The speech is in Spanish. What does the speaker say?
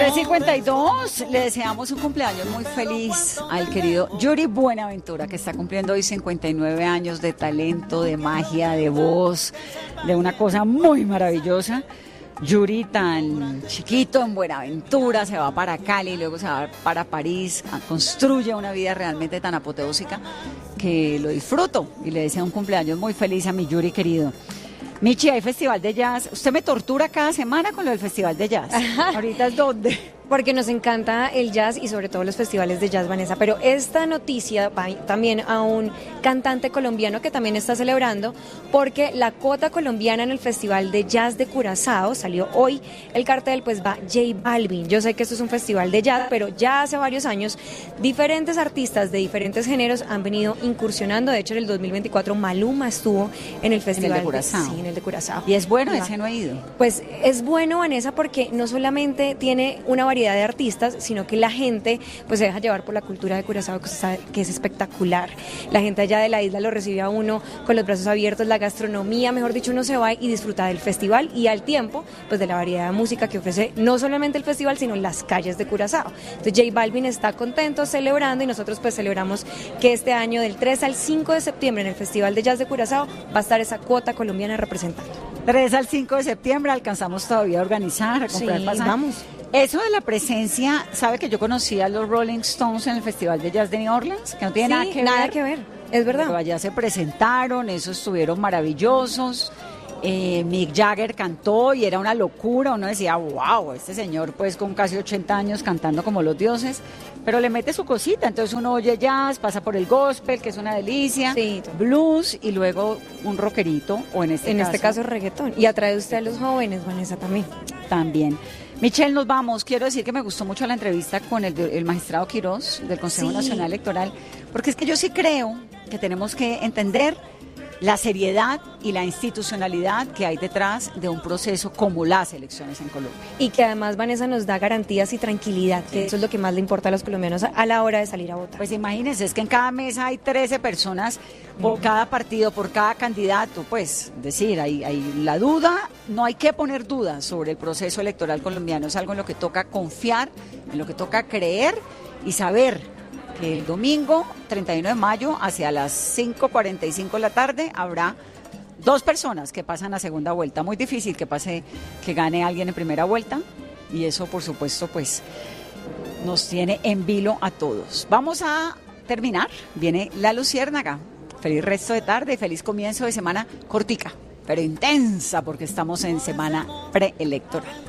3:52, le deseamos un cumpleaños muy feliz al querido Yuri Buenaventura, que está cumpliendo hoy 59 años de talento, de magia, de voz, de una cosa muy maravillosa. Yuri, tan chiquito en Buenaventura, se va para Cali, luego se va para París, construye una vida realmente tan apoteósica que lo disfruto y le deseo un cumpleaños muy feliz a mi Yuri querido. Michi, hay festival de jazz. Usted me tortura cada semana con lo del festival de jazz. ¿Ahorita es dónde? Porque nos encanta el jazz y sobre todo los festivales de jazz, Vanessa. Pero esta noticia va también a un cantante colombiano que también está celebrando, porque la cuota colombiana en el Festival de Jazz de Curazao salió hoy. El cartel pues va J Balvin. Yo sé que esto es un festival de jazz, pero ya hace varios años diferentes artistas de diferentes géneros han venido incursionando. De hecho, en el 2024 Maluma estuvo en el festival. En el de Curazao. Sí, en el de Curazao. ¿Y es bueno? Ese no he ido. Pues es bueno, Vanessa, porque no solamente tiene una variedad de artistas, sino que la gente pues se deja llevar por la cultura de Curazao, que es espectacular. La gente allá de la isla lo recibe a uno con los brazos abiertos, la gastronomía, mejor dicho, uno se va y disfruta del festival y al tiempo pues de la variedad de música que ofrece no solamente el festival, sino las calles de Curazao. Entonces J Balvin está contento, celebrando, y nosotros pues celebramos que este año del 3 al 5 de septiembre en el Festival de Jazz de Curazao va a estar esa cuota colombiana representando. 3 al 5 de septiembre alcanzamos todavía a organizar, a comprar pasajes. Vamos. Eso de la presencia, ¿sabe que yo conocí a los Rolling Stones en el Festival de Jazz de New Orleans? Que no tiene nada que ver. Es verdad. Pero allá se presentaron, esos estuvieron maravillosos. Mick Jagger cantó y era una locura. Uno decía, wow, este señor pues con casi 80 años cantando como los dioses, pero le mete su cosita. Entonces uno oye jazz, pasa por el gospel, que es una delicia, sí, blues y luego un rockerito, o en este caso reggaetón. Y atrae usted a los jóvenes, Vanessa, también. También. Michelle, nos vamos. Quiero decir que me gustó mucho la entrevista con el magistrado Quirós del Consejo Nacional Electoral, porque es que yo sí creo que tenemos que entender la seriedad y la institucionalidad que hay detrás de un proceso como las elecciones en Colombia. Y que además, Vanessa, nos da garantías y tranquilidad, que eso es lo que más le importa a los colombianos a la hora de salir a votar. Pues imagínense, es que en cada mesa hay 13 personas por cada partido, por cada candidato, pues decir, hay la duda, no hay que poner dudas sobre el proceso electoral colombiano, es algo en lo que toca confiar, en lo que toca creer y saber que el domingo 31 de mayo hacia las 5:45 de la tarde habrá 2 personas que pasan a segunda vuelta. Muy difícil que gane alguien en primera vuelta, y eso por supuesto pues nos tiene en vilo a todos. Vamos a terminar, viene La Luciérnaga. Feliz resto de tarde y feliz comienzo de semana cortica, pero intensa, porque estamos en semana preelectoral.